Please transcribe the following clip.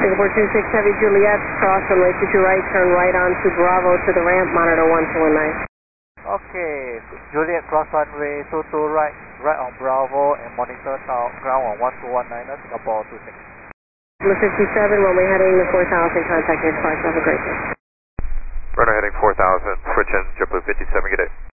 Singapore 26 Heavy Juliet, cross runway 22 right, turn right onto Bravo to the ramp, monitor 1219. Okay, Juliet cross runway 22 right, right on Bravo and monitor ground on 1219, Singapore 26. Number 57, runway heading to 4000, contact your departure, have a great day. Runway heading 4000, switch in, JetBlue 57, good day.